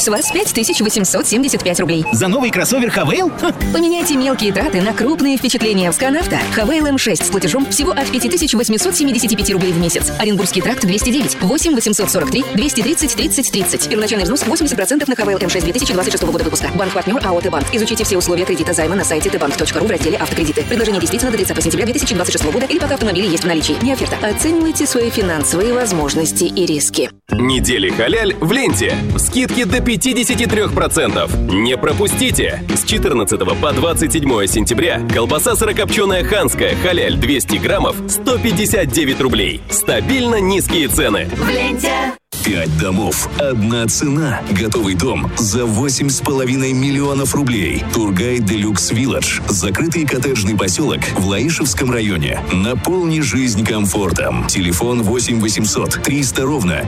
С вас 5875 рублей. За новый кроссовер Хавейл? Поменяйте мелкие траты на крупные впечатления в СКАНАВТО. Хавейл М6 с платежом всего от 5875 рублей в месяц. Оренбургский тракт 209, 8 843, 230, 30, 30. Первоначальный взнос 80% на Хавейл М6 2026 года выпуска. Банк-партнер АО «Т-Банк». Изучите все условия кредита займа на сайте tbank.ru в разделе «Автокредиты». Предложение действительно до 30 сентября 2026 года или пока автомобили есть в наличии. Не оферта. Оценивайте свои финансовые возможности и риски. Недели халяль в ленте. Скидки до 53%. Не пропустите! С 14 по 27 сентября колбаса сырокопченая ханская халяль 200 граммов 159 рублей. Стабильно низкие цены. В ленте. 5 домов, одна цена. Готовый дом за 8,5 миллионов рублей. Тургай Делюкс Вилледж. Закрытый коттеджный поселок в Лаишевском районе. Наполни жизнь комфортом. Телефон 8 800 300 ровно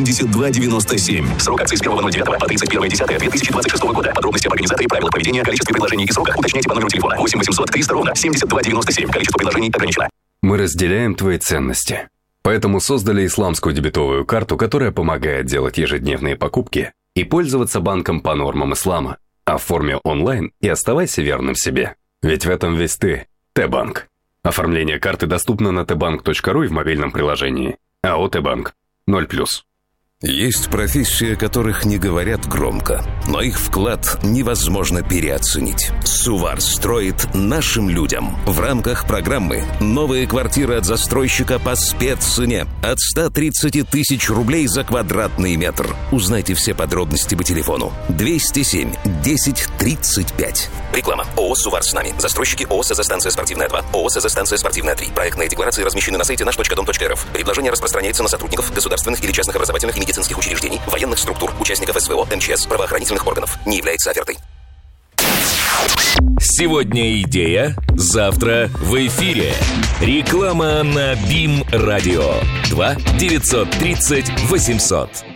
7297. Срок акции с 1.09 по 31.10.2026 года. Подробности об организации, правила проведения, количестве предложений и сроках уточняйте по номеру телефона 8 800 300 ровно 7297. Количество предложений ограничено. Мы разделяем твои ценности. Поэтому создали исламскую дебетовую карту, которая помогает делать ежедневные покупки и пользоваться банком по нормам ислама. Оформи онлайн и оставайся верным себе. Ведь в этом весь ты. Т-банк. Оформление карты доступно на tbank.ru и в мобильном приложении. АО «Т-банк». 0+. Есть профессии, о которых не говорят громко, но их вклад невозможно переоценить. Сувар строит нашим людям. В рамках программы «Новые квартиры от застройщика по спеццене» от 130 тысяч рублей за квадратный метр. Узнайте все подробности по телефону 207 10 35. Реклама. ООО «Сувар с нами». Застройщики ООО «СЗ-станция спортивная 2», ООО «СЗ-станция спортивная 3». Проектные декларации размещены на сайте наш.дом.рф. Предложение распространяется на сотрудников государственных или частных образовательных и медицинских учреждений, военных структур, участников СВО, МЧС, правоохранительных органов. Не является офертой. Сегодня идея, завтра в эфире. Реклама на БИМ Радио. 2 930 800.